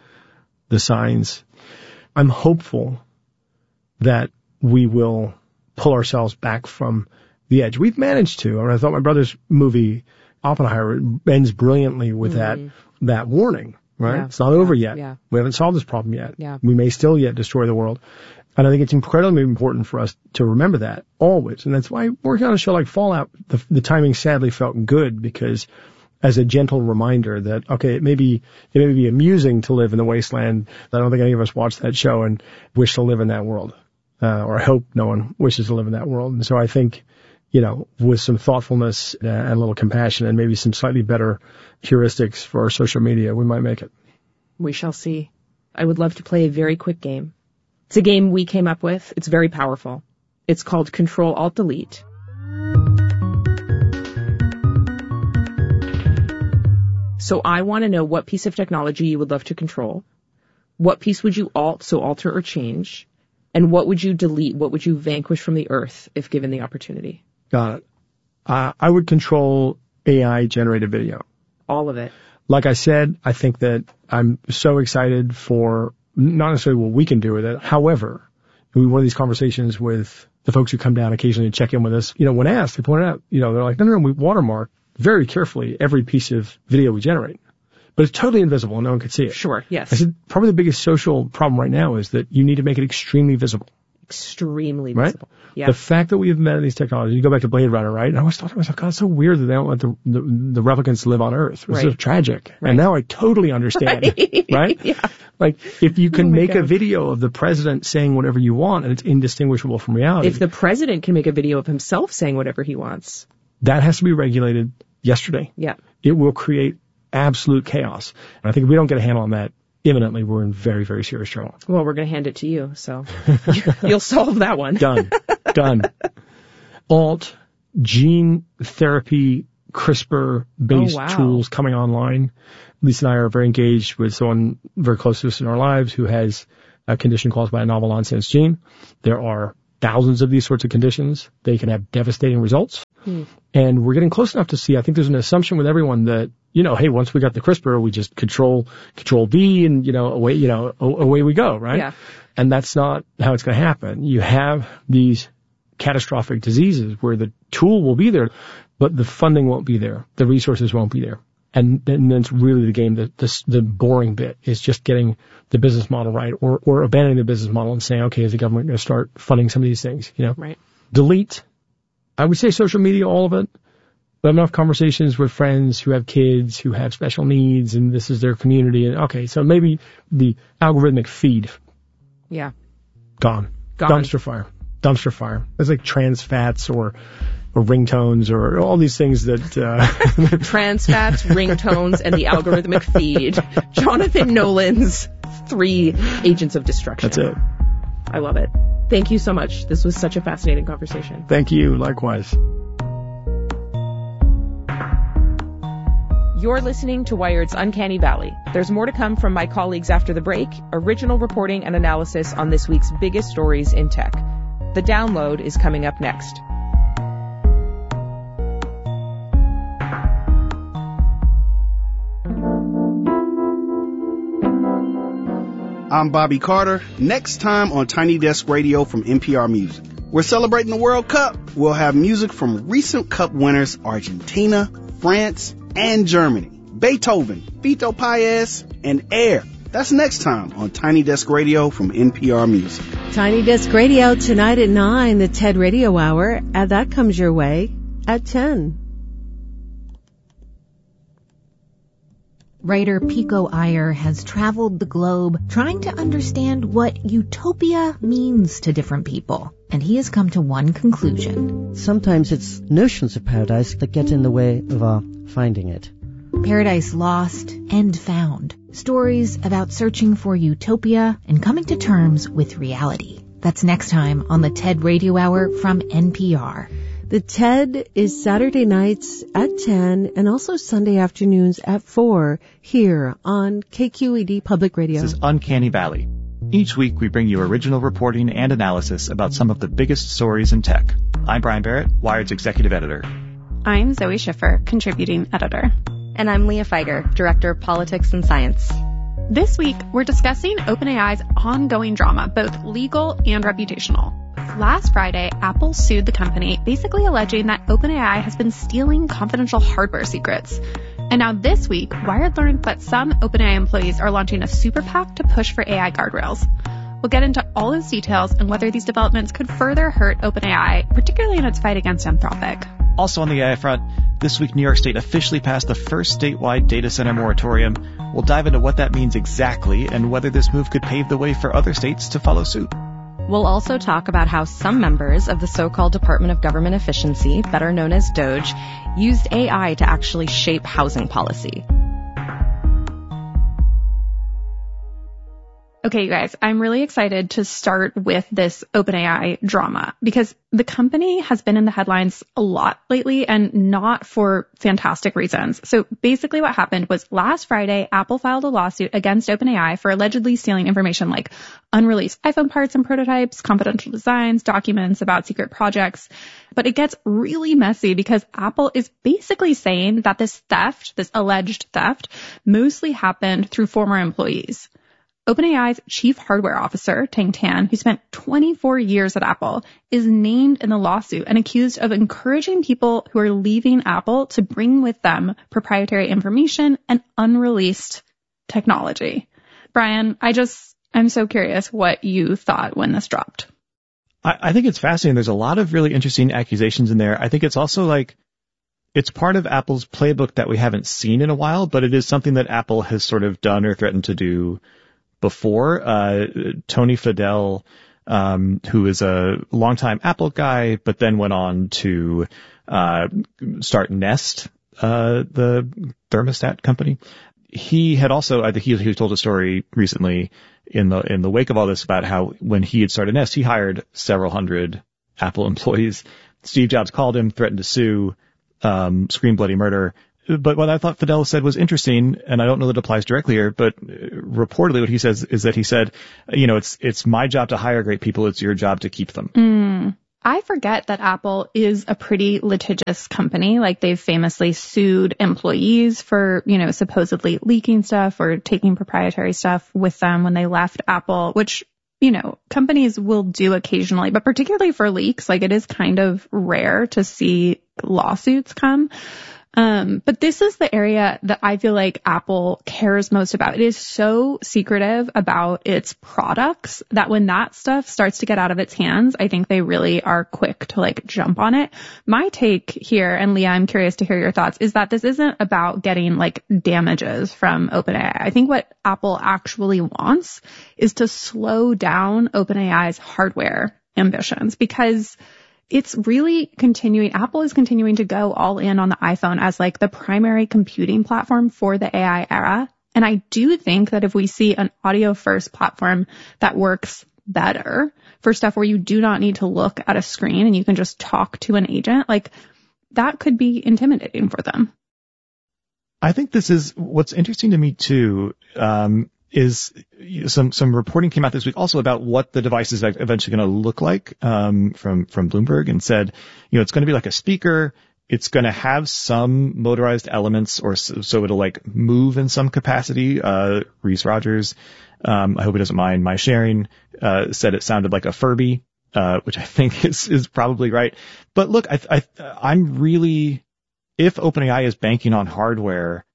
signs. I'm hopeful that we will pull ourselves back from the edge. We've managed to. I thought my brother's movie, Oppenheimer, ends brilliantly with that warning, right? Yeah. It's not over yet. Yeah. We haven't solved this problem yet. Yeah. We may still yet destroy the world. And I think it's incredibly important for us to remember that always. And that's why working on a show like Fallout, the timing sadly felt good, because as a gentle reminder that, okay, it may be amusing to live in the wasteland. I don't think any of us watch that show and wish to live in that world. Or I hope no one wishes to live in that world. And so I think, with some thoughtfulness and a little compassion and maybe some slightly better heuristics for our social media, we might make it. We shall see. I would love to play a very quick game. It's a game we came up with. It's very powerful. It's called Control-Alt-Delete. So I want to know what piece of technology you would love to control. What piece would you alter or change? And what would you delete? What would you vanquish from the earth if given the opportunity? Got it. I would control AI-generated video. All of it. Like I said, I think that I'm so excited for not necessarily what we can do with it. However, one of these conversations with the folks who come down occasionally to check in with us, when asked, they pointed out, they're like, no, we watermark very carefully every piece of video we generate. But it's totally invisible and no one could see it. Sure, yes. I said, probably the biggest social problem right now is that you need to make it extremely visible. Extremely right? visible. Yeah. The fact that we've invented these technologies, you go back to Blade Runner, right? And I always thought to myself, God, it's so weird that they don't let the replicants live on Earth. It's so tragic. Right. And now I totally understand, right? Yeah. Like, if you can make a video of the president saying whatever you want and it's indistinguishable from reality. If the president can make a video of himself saying whatever he wants. That has to be regulated yesterday. Yeah. It will create absolute chaos. And I think if we don't get a handle on that imminently, we're in very, very serious trouble. Well, we're going to hand it to you, so you'll solve that one. Done. Alt, gene therapy CRISPR-based tools coming online. Lisa and I are very engaged with someone very close to us in our lives who has a condition caused by a novel nonsense gene. There are thousands of these sorts of conditions. They can have devastating results. And we're getting close enough to see, I think there's an assumption with everyone that, hey, once we got the CRISPR, we just control V and, away we go, right? Yeah. And that's not how it's going to happen. You have these catastrophic diseases where the tool will be there, but the funding won't be there. The resources won't be there. And then it's really the game, the boring bit is just getting the business model right or abandoning the business model and saying, okay, is the government going to start funding some of these things, Right. Delete. I would say social media, all of it, but enough conversations with friends who have kids, who have special needs, and this is their community. And okay, so maybe the algorithmic feed. Yeah. Gone. Dumpster fire. It's like trans fats or ringtones or all these things that... Trans fats, ringtones, and the algorithmic feed. Jonathan Nolan's 3 agents of destruction. That's it. I love it. Thank you so much. This was such a fascinating conversation. Thank you. Likewise. You're listening to Wired's Uncanny Valley. There's more to come from my colleagues after the break, original reporting and analysis on this week's biggest stories in tech. The Download is coming up next. I'm Bobby Carter. Next time on Tiny Desk Radio from NPR Music. We're celebrating the World Cup. We'll have music from recent Cup winners Argentina, France, and Germany. Beethoven, Fito Paez, and Air. That's next time on Tiny Desk Radio from NPR Music. Tiny Desk Radio tonight at 9, the TED Radio Hour. And that comes your way at 10. Writer Pico Iyer has traveled the globe trying to understand what utopia means to different people. And he has come to one conclusion. Sometimes it's notions of paradise that get in the way of our finding it. Paradise Lost and Found. Stories about searching for utopia and coming to terms with reality. That's next time on the TED Radio Hour from NPR. The TED is Saturday nights at 10 and also Sunday afternoons at 4 here on KQED Public Radio. This is Uncanny Valley. Each week we bring you original reporting and analysis about some of the biggest stories in tech. I'm Brian Barrett, Wired's executive editor. I'm Zoe Schiffer, contributing editor. And I'm Leah Feiger, director of politics and science. This week, we're discussing OpenAI's ongoing drama, both legal and reputational. Last Friday, Apple sued the company, basically alleging that OpenAI has been stealing confidential hardware secrets. And now this week, Wired learned that some OpenAI employees are launching a super PAC to push for AI guardrails. We'll get into all those details and whether these developments could further hurt OpenAI, particularly in its fight against Anthropic. Also on the AI front, this week New York State officially passed the first statewide data center moratorium. We'll dive into what that means exactly and whether this move could pave the way for other states to follow suit. We'll also talk about how some members of the so-called Department of Government Efficiency, better known as DOGE, used AI to actually shape housing policy. Okay, you guys, I'm really excited to start with this OpenAI drama because the company has been in the headlines a lot lately and not for fantastic reasons. So basically what happened was last Friday, Apple filed a lawsuit against OpenAI for allegedly stealing information like unreleased iPhone parts and prototypes, confidential designs, documents about secret projects. But it gets really messy because Apple is basically saying that this theft, this alleged theft, mostly happened through former employees. OpenAI's chief hardware officer, Tang Tan, who spent 24 years at Apple, is named in the lawsuit and accused of encouraging people who are leaving Apple to bring with them proprietary information and unreleased technology. Brian, I'm so curious what you thought when this dropped. I think it's fascinating. There's a lot of really interesting accusations in there. I think it's also it's part of Apple's playbook that we haven't seen in a while, but it is something that Apple has sort of done or threatened to do before. Tony Fadell, who is a longtime Apple guy, but then went on to start Nest, the thermostat company. He had also, I think he told a story recently in the wake of all this about how when he had started Nest, he hired several hundred Apple employees. Steve Jobs called him, threatened to sue. Scream Bloody Murder. But what I thought Fidel said was interesting, and I don't know that it applies directly here, but reportedly what he says is that he said, it's my job to hire great people. It's your job to keep them. I forget that Apple is a pretty litigious company. Like, they've famously sued employees for, supposedly leaking stuff or taking proprietary stuff with them when they left Apple, which, companies will do occasionally, but particularly for leaks, like, it is kind of rare to see lawsuits come. But this is the area that I feel like Apple cares most about. It is so secretive about its products that when that stuff starts to get out of its hands, I think they really are quick to jump on it. My take here, and Leah, I'm curious to hear your thoughts, is that this isn't about getting damages from OpenAI. I think what Apple actually wants is to slow down OpenAI's hardware ambitions, because it's really Apple is continuing to go all in on the iPhone as the primary computing platform for the AI era. And I do think that if we see an audio first platform that works better for stuff where you do not need to look at a screen and you can just talk to an agent, that could be intimidating for them. I think this is what's interesting to me too, is some reporting came out this week also about what the device is eventually going to look like, from Bloomberg, and said, it's going to be like a speaker. It's going to have some motorized elements, or so it'll move in some capacity. Reese Rogers, I hope he doesn't mind my sharing, said it sounded like a Furby, which I think is probably right. But look, I'm really, if OpenAI is banking on hardware,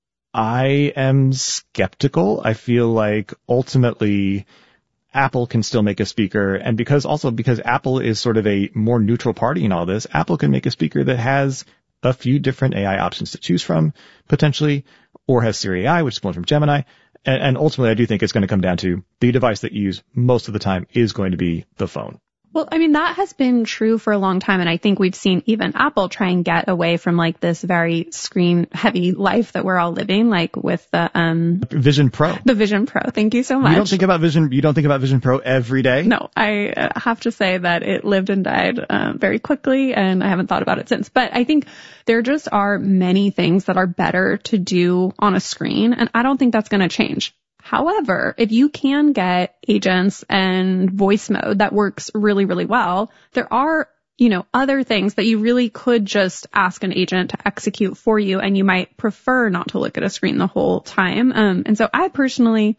I am skeptical. I feel like ultimately Apple can still make a speaker, and because Apple is sort of a more neutral party in all this, Apple can make a speaker that has a few different AI options to choose from, potentially, or has Siri AI, which is one from Gemini. And ultimately, I do think it's going to come down to the device that you use most of the time is going to be the phone. Well, that has been true for a long time. And I think we've seen even Apple try and get away from this very screen heavy life that we're all living, with the, Vision Pro. The Vision Pro. Thank you so much. You don't think about Vision Pro every day? No, I have to say that it lived and died, very quickly, and I haven't thought about it since. But I think there just are many things that are better to do on a screen, and I don't think that's going to change. However, if you can get agents and voice mode that works really, really well, there are, other things that you really could just ask an agent to execute for you, and you might prefer not to look at a screen the whole time. And so I personally,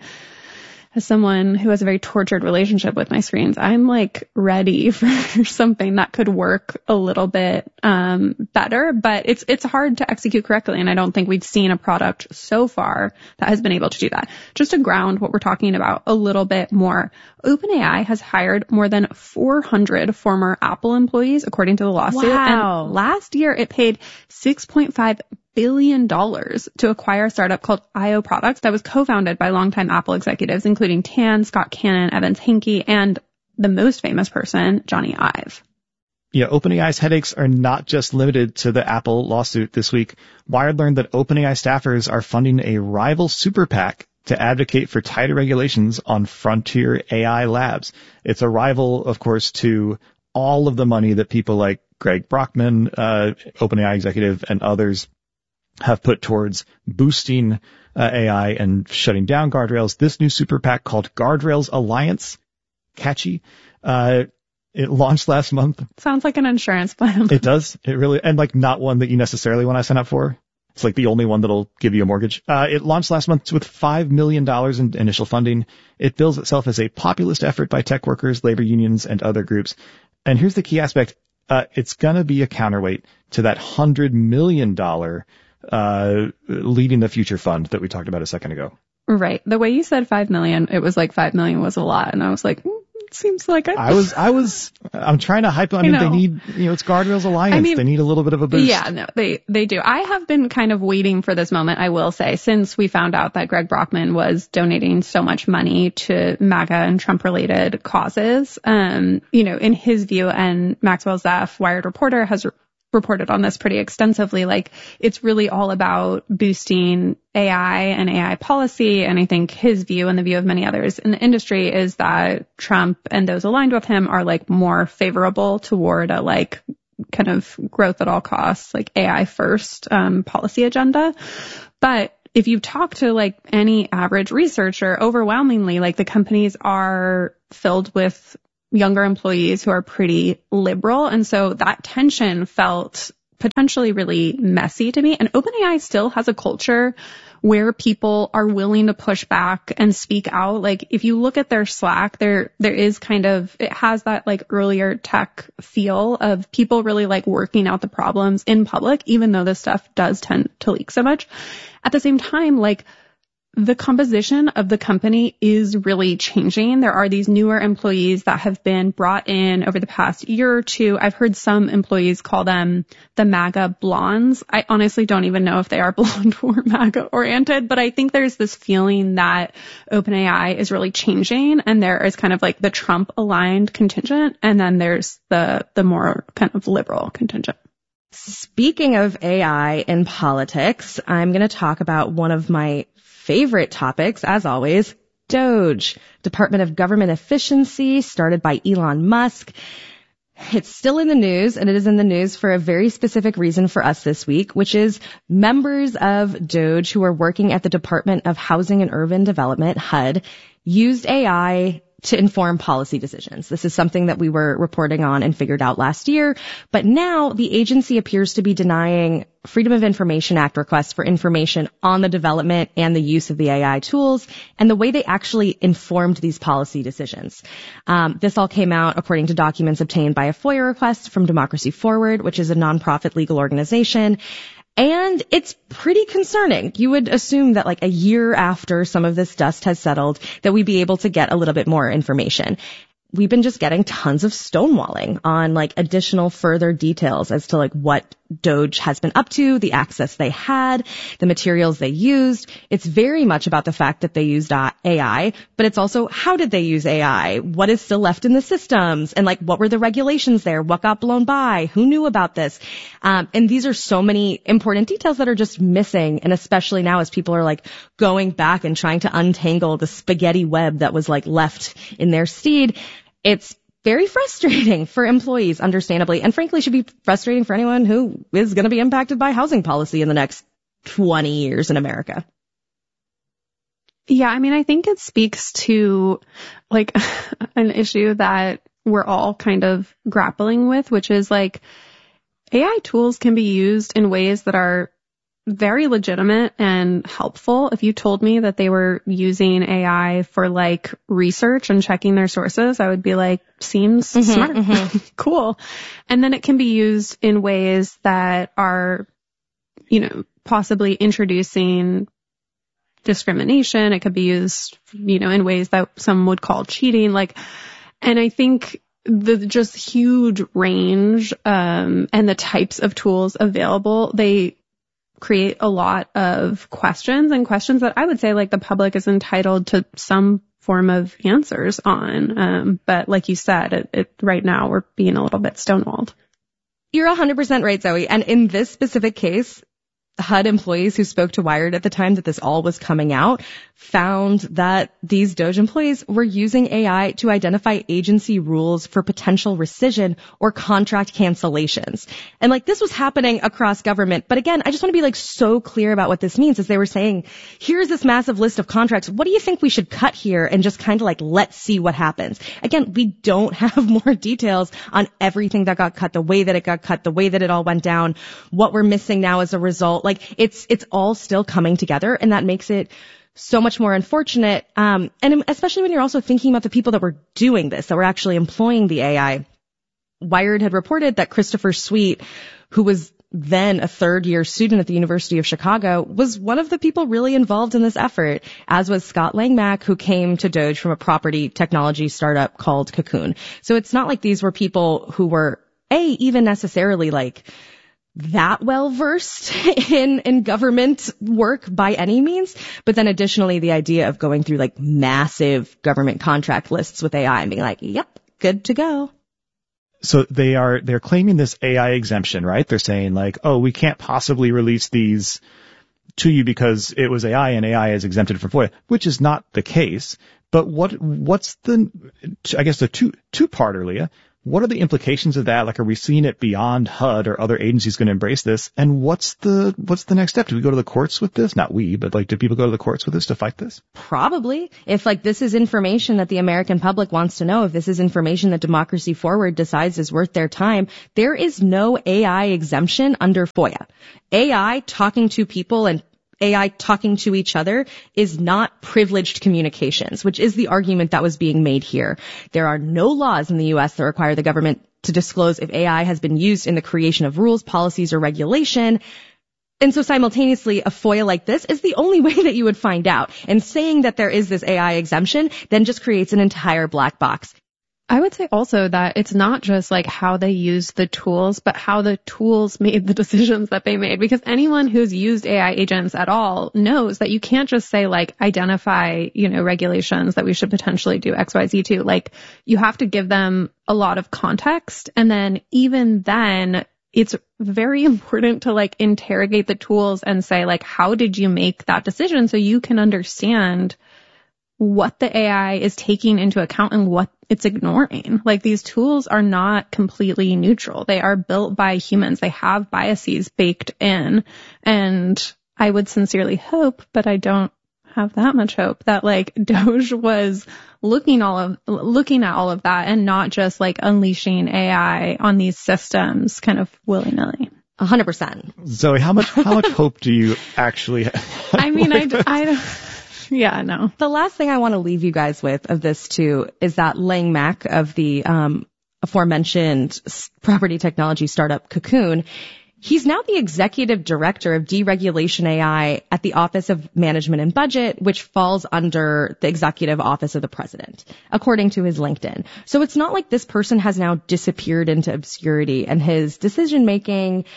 as someone who has a very tortured relationship with my screens, I'm ready for something that could work a little bit better, but it's hard to execute correctly, and I don't think we've seen a product so far that has been able to do that. Just to ground what we're talking about a little bit more, OpenAI has hired more than 400 former Apple employees, according to the lawsuit. Wow. And last year it paid $6.5 billion to acquire a startup called IO Products that was co-founded by longtime Apple executives, including Tan, Scott Cannon, Evans Hinkey, and the most famous person, Johnny Ive. Yeah, OpenAI's headaches are not just limited to the Apple lawsuit this week. Wired learned that OpenAI staffers are funding a rival super PAC to advocate for tighter regulations on frontier AI labs. It's a rival, of course, to all of the money that people like Greg Brockman, OpenAI executive, and others have put towards boosting AI and shutting down guardrails. This new super PAC called Guardrails Alliance, catchy, it launched last month. Sounds like an insurance plan. It does. It really, and not one that you necessarily want to sign up for. It's the only one that'll give you a mortgage. It launched last month with $5 million in initial funding. It bills itself as a populist effort by tech workers, labor unions, and other groups. And here's the key aspect. It's going to be a counterweight to that $100 million Leading the Future fund that we talked about a second ago. Right. The way you said 5 million, it was $5 million was a lot. And I was it seems like I'm trying to hype on. They need, it's Guardrails Alliance. They need a little bit of a boost. Yeah, no, they do. I have been kind of waiting for this moment, I will say, since we found out that Greg Brockman was donating so much money to MAGA and Trump related causes. In his view, and Maxwell Zeff, Wired reporter, has reported on this pretty extensively. It's really all about boosting AI and AI policy. And I think his view and the view of many others in the industry is that Trump and those aligned with him are more favorable toward a kind of growth at all costs, like AI first policy agenda. But if you talk to like any average researcher, overwhelmingly, like the companies are filled with younger employees who are pretty liberal. And so that tension felt potentially really messy to me. And OpenAI still has a culture where people are willing to push back and speak out. Like if you look at their Slack, there is kind of, it has that like earlier tech feel of people really like working out the problems in public, even though this stuff does tend to leak so much. At the same time, like the composition of the company is really changing. There are these newer employees that have been brought in over the past year or two. I've heard some employees call them the MAGA blondes. I honestly don't even know if they are blonde or MAGA oriented, but I think there's this feeling that OpenAI is really changing, and there is kind of like the Trump aligned contingent, and then there's the more kind of liberal contingent. Speaking of AI in politics, I'm going to talk about one of my favorite topics, as always, DOGE, Department of Government Efficiency, started by Elon Musk. It's still in the news, and it is in the news for a very specific reason for us this week, which is members of DOGE who are working at the Department of Housing and Urban Development, HUD, used AI to inform policy decisions. This is something that we were reporting on and figured out last year, but now the agency appears to be denying Freedom of Information Act requests for information on the development and the use of the AI tools and the way they actually informed these policy decisions. This all came out according to documents obtained by a FOIA request from Democracy Forward, which is a nonprofit legal organization. And it's pretty concerning. You would assume that like a year after some of this dust has settled, that we'd be able to get a little bit more information. We've been just getting tons of stonewalling on like additional further details as to like what DOGE has been up to, the access they had, the materials they used. It's very much about the fact that they used AI, but it's also how did they use AI? What is still left in the systems? And like what were the regulations there? What got blown by? Who knew about this? And these are so many important details that are just missing. And especially now as people are like going back and trying to untangle the spaghetti web that was like left in their steed. It's very frustrating for employees, understandably, and frankly should be frustrating for anyone who is going to be impacted by housing policy in the next 20 years in America. Yeah, I mean, I think it speaks to like an issue that we're all kind of grappling with, which is like AI tools can be used in ways that are very legitimate and helpful. If you told me that they were using AI for like research and checking their sources, I would be like, seems smart. Cool. And then it can be used in ways that are, you know, possibly introducing discrimination. It could be used, you know, in ways that some would call cheating. Like, and I think the just huge range, and the types of tools available, they create a lot of questions, and questions that I would say like the public is entitled to some form of answers on. But like you said, right now we're being a little bit stonewalled. You're 100% right, Zoe. And in this specific case, HUD employees who spoke to Wired at the time that this all was coming out found that these DOGE employees were using AI to identify agency rules for potential rescission or contract cancellations. And like this was happening across government. But again, I just want to be like so clear about what this means, as they were saying, here's this massive list of contracts. What do you think we should cut here? And just kind of like, let's see what happens. Again, we don't have more details on everything that got cut, the way that it got cut, the way that it all went down, what we're missing now as a result. Like it's all still coming together, and that makes it so much more unfortunate. And especially when you're also thinking about the people that were doing this, that were actually employing the AI. Wired had reported that Christopher Sweet, who was then a third-year student at the University of Chicago, was one of the people really involved in this effort, as was Scott Langmack, who came to DOGE from a property technology startup called Cocoon. So it's not like these were people who were, even necessarily like that well versed in government work by any means. But then additionally, the idea of going through like massive government contract lists with AI and being like, yep, good to go. So they're claiming this AI exemption, right? They're saying like, oh, we can't possibly release these to you because it was AI and AI is exempted from FOIA, which is not the case. But what's the, I guess the two-parter, Leah, what are the implications of that? Like, are we seeing it beyond HUD or other agencies going to embrace this? And what's the next step? Do we go to the courts with this? Not we, but like, do people go to the courts with this to fight this? Probably. If like this is information that the American public wants to know, if this is information that Democracy Forward decides is worth their time, there is no AI exemption under FOIA. AI talking to people and AI talking to each other is not privileged communications, which is the argument that was being made here. There are no laws in the U.S. that require the government to disclose if AI has been used in the creation of rules, policies, or regulation. And so simultaneously, a FOIA like this is the only way that you would find out. And saying that there is this AI exemption then just creates an entire black box. I would say also that it's not just like how they used the tools, but how the tools made the decisions that they made. Because anyone who's used AI agents at all knows that you can't just say like identify, regulations that we should potentially do XYZ to. Like you have to give them a lot of context. And then even then, it's very important to like interrogate the tools and say like, how did you make that decision so you can understand what the AI is taking into account and what it's ignoring. Like these tools are not completely neutral. They are built by humans. They have biases baked in. And I would sincerely hope, but I don't have that much hope, that like Doge was looking at all of that and not just like unleashing AI on these systems kind of willy-nilly. 100%. Zoe, how much hope do you actually have? I mean, I yeah, no. The last thing I want to leave you guys with of this too is that Lang Mak of the aforementioned property technology startup Cocoon, he's now the executive director of deregulation AI at the Office of Management and Budget, which falls under the executive office of the president, according to his LinkedIn. So it's not like this person has now disappeared into obscurity, and his decision making,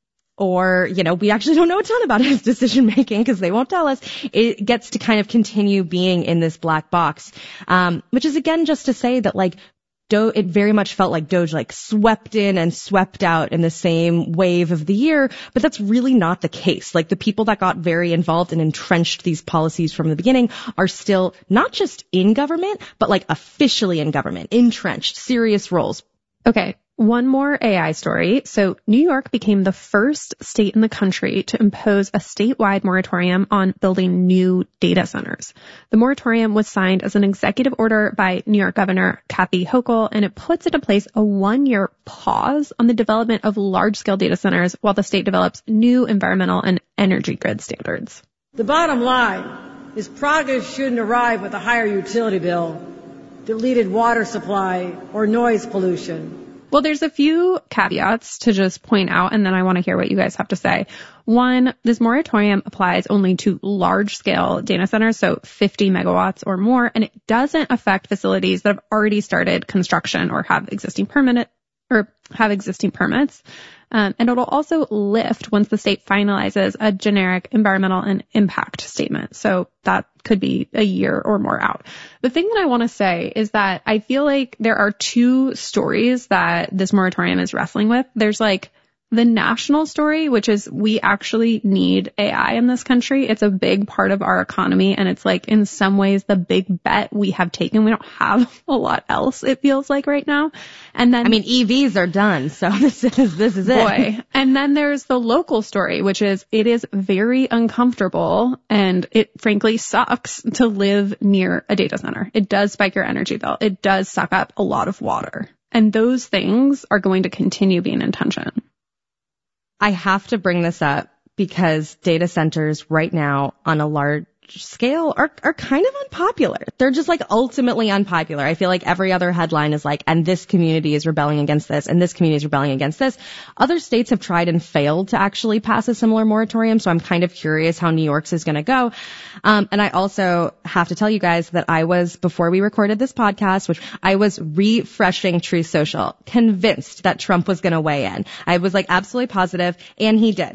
or, we actually don't know a ton about his decision making because they won't tell us. It gets to kind of continue being in this black box, which is again just to say that like it very much felt like Doge like swept in and swept out in the same wave of the year, but that's really not the case. Like the people that got very involved and entrenched these policies from the beginning are still not just in government, but like officially in government, entrenched, serious roles. Okay. One more AI story. So New York became the first state in the country to impose a statewide moratorium on building new data centers. The moratorium was signed as an executive order by New York Governor Kathy Hochul, and it puts into place a 1-year pause on the development of large-scale data centers while the state develops new environmental and energy grid standards. The bottom line is progress shouldn't arrive with a higher utility bill, deleted water supply, or noise pollution. Well, there's a few caveats to just point out, and then I want to hear what you guys have to say. One, this moratorium applies only to large-scale data centers, so 50 megawatts or more, and it doesn't affect facilities that have already started construction or have existing permits. And it'll also lift once the state finalizes a generic environmental and impact statement. So that could be a year or more out. The thing that I want to say is that I feel like there are two stories that this moratorium is wrestling with. There's like the national story, which is we actually need AI in this country. It's a big part of our economy, and it's like in some ways the big bet we have taken. We don't have a lot else, it feels like right now. And then EVs are done, so this is it. Boy. And then there's the local story, which is it is very uncomfortable and it frankly sucks to live near a data center. It does spike your energy bill. It does suck up a lot of water. And those things are going to continue being in tension. I have to bring this up because data centers right now on a large scale are kind of unpopular. They're just like ultimately unpopular. I feel like every other headline is like, and this community is rebelling against this, and this community is rebelling against this. Other states have tried and failed to actually pass a similar moratorium, so I'm kind of curious how New York's is going to go. And I also have to tell you guys that before we recorded this podcast, which I was refreshing Truth Social, convinced that Trump was going to weigh in. I was like absolutely positive, and he did.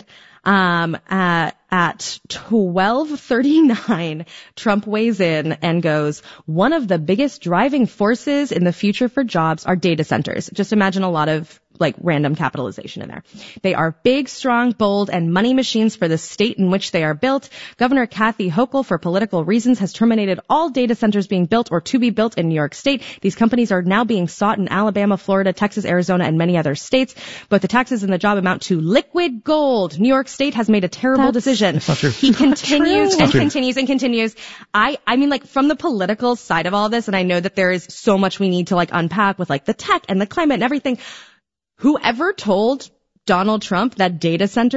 At 12:39, Trump weighs in and goes, one of the biggest driving forces in the future for jobs are data centers. Just imagine a lot of like random capitalization in there. They are big, strong, bold, and money machines for the state in which they are built. Governor Kathy Hochul, for political reasons, has terminated all data centers being built or to be built in New York State. These companies are now being sought in Alabama, Florida, Texas, Arizona, and many other states. Both the taxes and the job amount to liquid gold. New York State has made a terrible decision. That's not true. He continues and true. continues and continues. I mean, like, from the political side of all this, and I know that there is so much we need to like unpack with like the tech and the climate and everything. Whoever told Donald Trump that data centers